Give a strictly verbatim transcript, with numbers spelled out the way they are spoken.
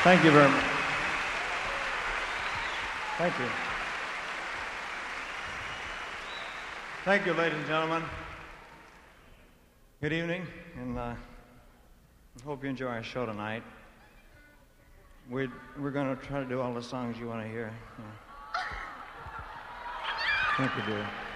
Thank you very much. Thank you. Thank you, ladies and gentlemen. Good evening, and uh, I hope you enjoy our show tonight. We're, we're going to try to do all the songs you want to hear. Yeah. Thank you, dear.